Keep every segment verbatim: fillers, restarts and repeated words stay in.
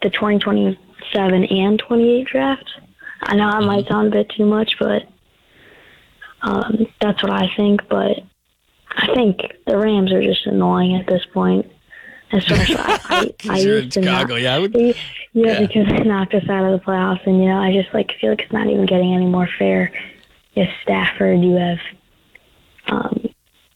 the twenty twenty-seven and twenty-eight draft. I know that might sound a bit too much, but um, that's what I think. But I think the Rams are just annoying at this point. Especially, I, I, I used to Chicago, not, yeah, I would, yeah, yeah, because they knocked us out of the playoffs, and you know, I just like feel like it's not even getting any more fair. You have Stafford, you have, um,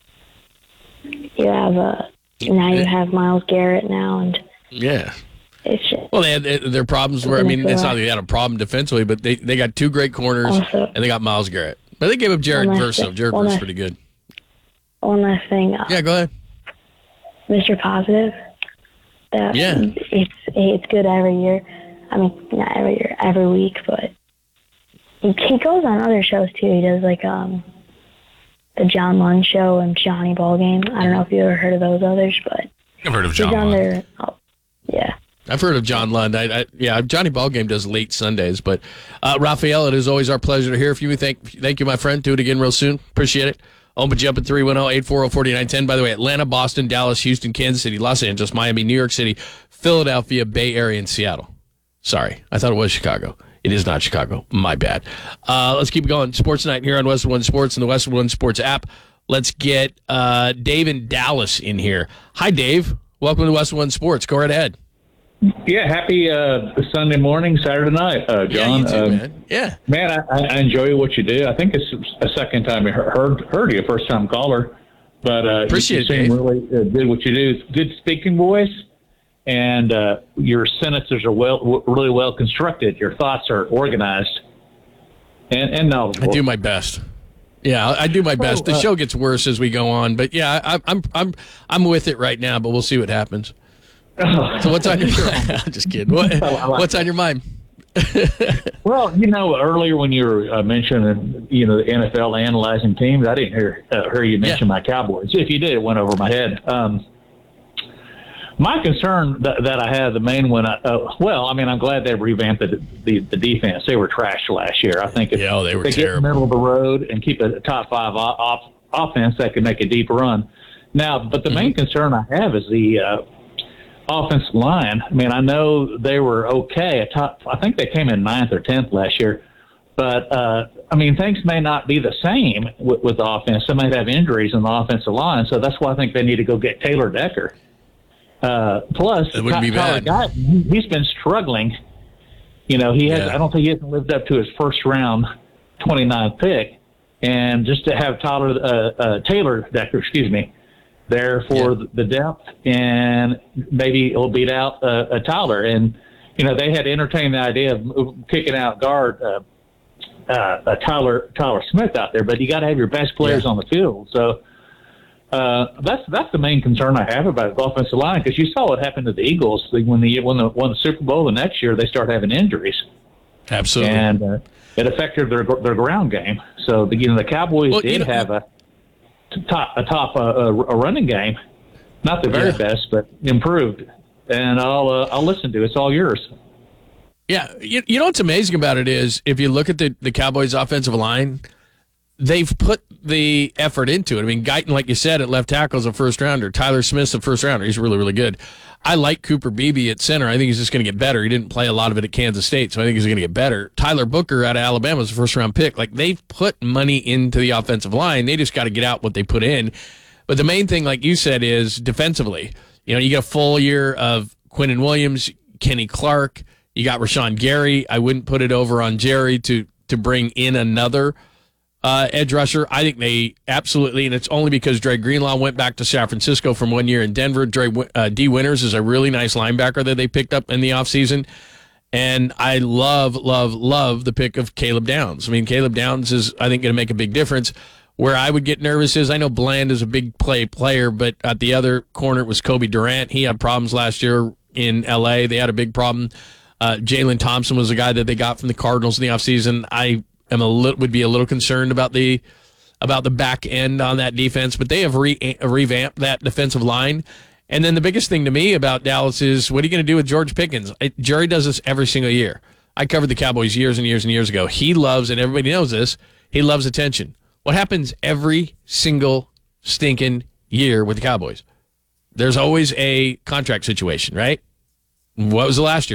you have uh, now you have Myles Garrett now, and yeah. It's just, well, they had their problems where I mean, it's not like they had a problem defensively, but they, they got two great corners also, and they got Myles Garrett, but they gave up Jared Verse. Jared Verse is pretty good. One last thing. Uh, yeah, go ahead. Mister Positive. That yeah. It's it's good every year. I mean, not every year, every week, but he, he goes on other shows too. He does like um the John Lund show and Johnny Ballgame. I don't know if you ever heard of those others, but I've heard of John he's on Lund. There, oh, yeah. I've heard of John Lund. I, I, yeah, Johnny Ballgame does late Sundays. But, uh, Raphael, it is always our pleasure to hear from you. Thank, thank you, my friend. Do it again real soon. Appreciate it. Open jump at three one zero, eight four zero, four nine one zero. By the way, Atlanta, Boston, Dallas, Houston, Kansas City, Los Angeles, Miami, New York City, Philadelphia, Bay Area, and Seattle. Sorry, I thought it was Chicago. It is not Chicago. My bad. Uh, let's keep going. Sports Night here on Westwood One Sports and the Westwood One Sports app. Let's get uh, Dave in Dallas in here. Hi, Dave. Welcome to Westwood One Sports. Go right ahead. Yeah, happy uh, Sunday morning, Saturday night, uh, John. Yeah, you too, uh, man. Yeah, man, I, I enjoy what you do. I think it's a second time I heard heard you, first time caller, but uh, appreciate you it. seem really uh, good what you do. Good speaking voice, and uh, your sentences are well, w- really well constructed. Your thoughts are organized and and knowledgeable. I do my best. Yeah, I do my best. The uh, show gets worse as we go on, but yeah, I, I'm I'm I'm with it right now. But we'll see what happens. So what's on your mind? I'm just kidding. What, what's on your mind? Well, you know, earlier when you were uh, mentioning, you know, the N F L analyzing teams, I didn't hear uh, hear you mention yeah. my Cowboys. If you did, it went over my head. Um, my concern that, that I have, the main one, uh, well, I mean, I'm glad they revamped the, the the defense. They were trash last year. I think if yeah, oh, they were they terrible. Get in the middle of the road and keep a top five off, offense that could make a deep run. Now, but the mm-hmm. main concern I have is the uh, offensive line. I mean, I know they were okay. A top, I think they came in ninth or tenth last year. But, uh, I mean, things may not be the same with, with the offense. They might have injuries in the offensive line. So that's why I think they need to go get Taylor Decker. Uh, plus, it wouldn't be Tyler bad. Guyton, he's been struggling. You know, he has. Yeah. I don't think he hasn't lived up to his first round twenty-ninth pick. And just to have Tyler uh, uh, Taylor Decker, excuse me, there for yeah. the depth, and maybe it'll beat out uh, uh, Tyler. And, you know, they had entertained the idea of kicking out guard uh, uh, uh, Tyler Tyler Smith out there, but you got to have your best players yeah. on the field. So uh, that's that's the main concern I have about the offensive line, because you saw what happened to the Eagles when they won the, won the Super Bowl. The next year, they started having injuries. Absolutely. And uh, it affected their their ground game. So, the, you know, the Cowboys well, did you know, have a top a top uh, a running game, not the very yeah. best, but improved. And I'll uh, I'll listen to it. It's all yours. Yeah, you, you know what's amazing about it is if you look at the the Cowboys' offensive line, they've put the effort into it. I mean, Guyton, like you said, at left tackle is a first rounder. Tyler Smith's a first rounder. He's really really good. I like Cooper Beebe at center. I think he's just going to get better. He didn't play a lot of it at Kansas State, so I think he's going to get better. Tyler Booker out of Alabama is a first-round pick. Like, they've put money into the offensive line. They just got to get out what they put in. But the main thing, like you said, is defensively. You know, you get a full year of Quinnen Williams, Kenny Clark. You got Rashawn Gary. I wouldn't put it over on Jerry to to bring in another Uh, edge rusher. I think they absolutely, and it's only because Dre Greenlaw went back to San Francisco from one year in Denver. Dre uh, D. Winters is a really nice linebacker that they picked up in the offseason. And I love, love, love the pick of Caleb Downs. I mean, Caleb Downs is, I think, going to make a big difference. Where I would get nervous is I know Bland is a big play player, but at the other corner it was Kobe Durant. He had problems last year in L A. They had a big problem. Uh, Jalen Thompson was a guy that they got from the Cardinals in the offseason. I am a little, would be a little concerned about the about the back end on that defense, but they have re, revamped that defensive line. And then the biggest thing to me about Dallas is, what are you going to do with George Pickens? I, Jerry does this every single year. I covered the Cowboys years and years and years ago. He loves, and everybody knows this, he loves attention. What happens every single stinking year with the Cowboys? There's always a contract situation, right? What was the last year?